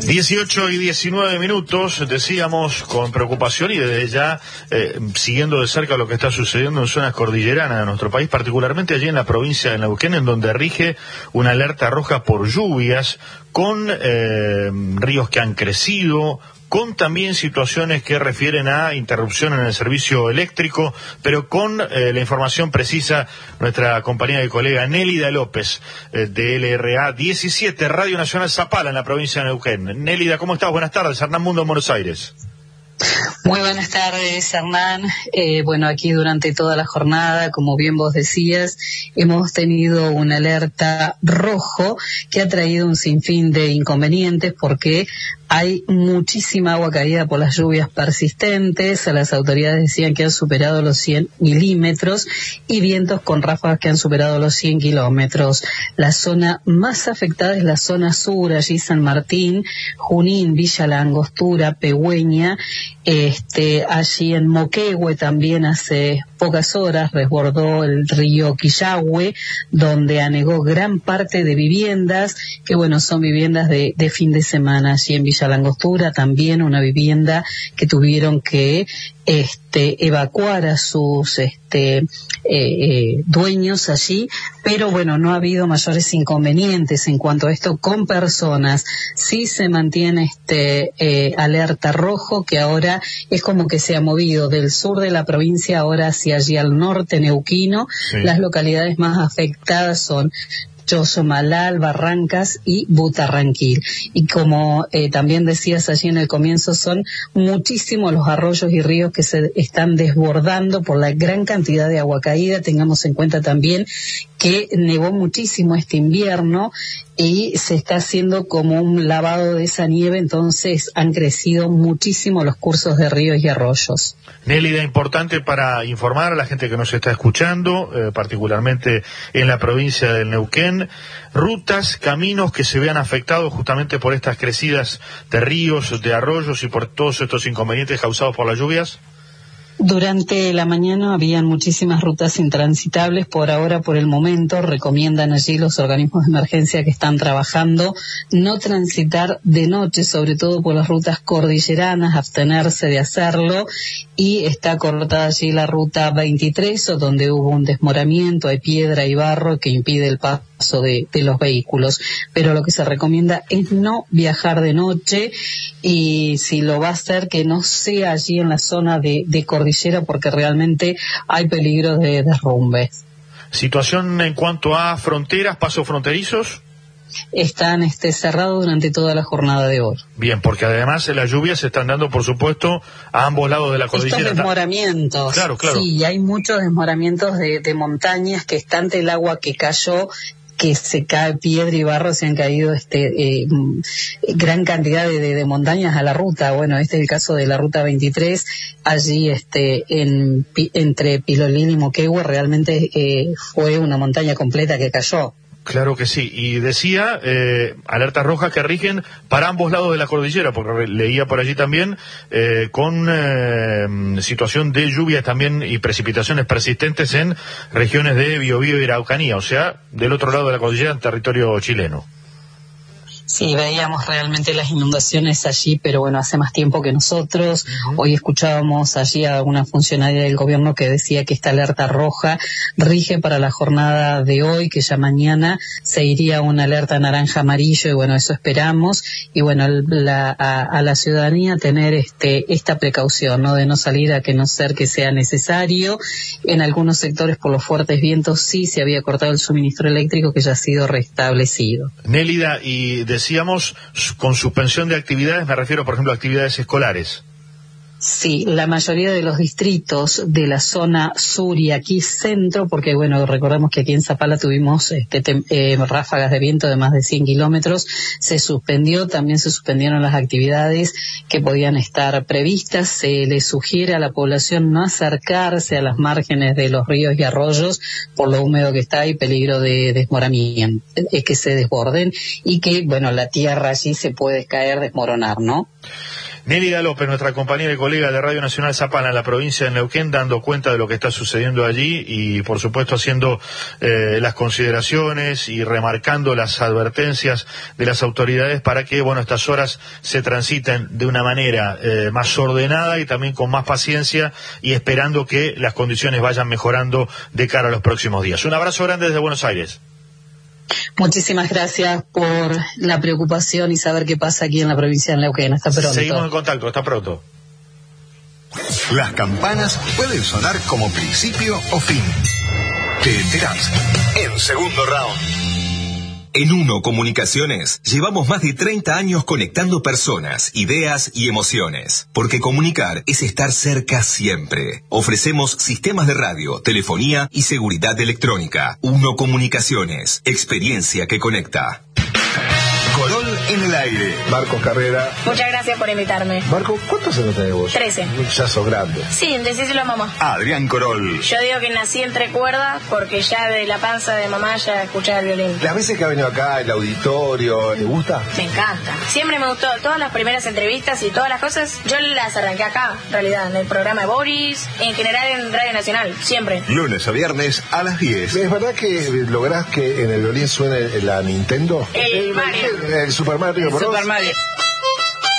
18:19, decíamos con preocupación y desde ya siguiendo de cerca lo que está sucediendo en zonas cordilleranas de nuestro país, particularmente allí en la provincia de Neuquén, en donde rige una alerta roja por lluvias, con ríos que han crecido, con también situaciones que refieren a interrupción en el servicio eléctrico, pero con la información precisa nuestra compañera y colega Nélida López de LRA 17, Radio Nacional Zapala, en la provincia de Neuquén. Nélida, ¿cómo estás? Buenas tardes. Hernán Mundo en Buenos Aires. Muy buenas tardes, Hernán. Bueno, aquí durante toda la jornada, como bien vos decías, hemos tenido una alerta rojo que ha traído un sinfín de inconvenientes porque hay muchísima agua caída por las lluvias persistentes. Las autoridades decían que han superado los 100 milímetros y vientos con ráfagas que han superado los 100 kilómetros. La zona más afectada es la zona sur, allí San Martín, Junín, Villa La Angostura, Pegüeña. Allí en Moquegüe también hace pocas horas resbordó el río Quillahue, donde anegó gran parte de viviendas, que bueno, son viviendas de fin de semana. Allí en Villa La Angostura también una vivienda que tuvieron que evacuar a sus dueños allí, pero bueno, no ha habido mayores inconvenientes en cuanto a esto con personas. Sí se mantiene alerta rojo, que ahora es como que se ha movido del sur de la provincia ahora hacia allí al norte neuquino. Sí. Las localidades más afectadas son Chosomalal, Barrancas y Butarranquil. Y como también decías allí en el comienzo, son muchísimos los arroyos y ríos que se están desbordando por la gran cantidad de agua caída. Tengamos en cuenta también que nevó muchísimo este invierno y se está haciendo como un lavado de esa nieve, entonces han crecido muchísimo los cursos de ríos y arroyos. Nélida, importante para informar a la gente que nos está escuchando, particularmente en la provincia del Neuquén, rutas, caminos que se vean afectados justamente por estas crecidas de ríos, de arroyos y por todos estos inconvenientes causados por las lluvias. Durante la mañana habían muchísimas rutas intransitables. Por ahora, por el momento, recomiendan allí los organismos de emergencia que están trabajando no transitar de noche, sobre todo por las rutas cordilleranas, abstenerse de hacerlo. Y está cortada allí la ruta 23, donde hubo un desmoramiento, hay piedra y barro que impide el paso de los vehículos. Pero lo que se recomienda es no viajar de noche, y si lo va a hacer, que no sea allí en la zona de cordillera, porque realmente hay peligro de derrumbe. ¿Situación en cuanto a fronteras, pasos fronterizos? Están cerrados durante toda la jornada de hoy. Bien, porque además las lluvias se están dando, por supuesto, a ambos lados de la cordillera. Estos desmoramientos. Claro. Sí, hay muchos desmoramientos de montañas, que es tanto el agua que cayó, que se cae piedra y barro, se han caído gran cantidad de montañas a la ruta. Bueno, este es el caso de la ruta 23, allí entre Pilolín y Moquegüe, realmente fue una montaña completa que cayó. Claro que sí, y decía, alertas rojas que rigen para ambos lados de la cordillera, porque leía por allí también, con situación de lluvias también y precipitaciones persistentes en regiones de Biobío y Araucanía, o sea, del otro lado de la cordillera, en territorio chileno. Sí, veíamos realmente las inundaciones allí, pero bueno, hace más tiempo que nosotros. Uh-huh. Hoy escuchábamos allí a una funcionaria del gobierno que decía que esta alerta roja rige para la jornada de hoy, que ya mañana se iría una alerta naranja amarillo, y bueno, eso esperamos. Y bueno, a la ciudadanía tener esta precaución, ¿no? De no salir a que no ser que sea necesario. En algunos sectores, por los fuertes vientos, sí se había cortado el suministro eléctrico, que ya ha sido restablecido. Nélida, y decíamos, con suspensión de actividades, me refiero, por ejemplo, a actividades escolares. Sí, la mayoría de los distritos de la zona sur y aquí centro, porque bueno, recordemos que aquí en Zapala tuvimos ráfagas de viento de más de 100 kilómetros, se suspendió, también se suspendieron las actividades que podían estar previstas. Se le sugiere a la población no acercarse a las márgenes de los ríos y arroyos por lo húmedo que está y peligro de desmoramiento, que se desborden y que, bueno, la tierra allí se puede caer, desmoronar, ¿no? Nélida López, nuestra compañera y colega de Radio Nacional Zapala en la provincia de Neuquén, dando cuenta de lo que está sucediendo allí y, por supuesto, haciendo las consideraciones y remarcando las advertencias de las autoridades para que, bueno, estas horas se transiten de una manera más ordenada y también con más paciencia y esperando que las condiciones vayan mejorando de cara a los próximos días. Un abrazo grande desde Buenos Aires. Muchísimas gracias por la preocupación y saber qué pasa aquí en la provincia de Neuquén. Hasta pronto. Seguimos en contacto, hasta pronto. Las campanas pueden sonar como principio o fin. Te enterás en segundo round. En Uno Comunicaciones llevamos más de 30 años conectando personas, ideas y emociones. Porque comunicar es estar cerca siempre. Ofrecemos sistemas de radio, telefonía y seguridad electrónica. Uno Comunicaciones, experiencia que conecta. Corol en el aire. Marcos Carrera. Muchas gracias por invitarme. Marco, ¿cuántos años tenés vos? 13. Ya sos grande. Sí, decíselo a mamá. Adrián Corol. Yo digo que nací entre cuerdas porque ya de la panza de mamá ya escuchaba el violín. Las veces que ha venido acá, el auditorio, ¿te gusta? Me encanta. Siempre me gustó. Todas las primeras entrevistas y todas las cosas, yo las arranqué acá, en realidad, en el programa de Boris, en general en Radio Nacional, siempre. Lunes a viernes a las 10. ¿Es verdad que lográs que en el violín suene la Nintendo? El Mario. El Super Mario Bros. Super Mario.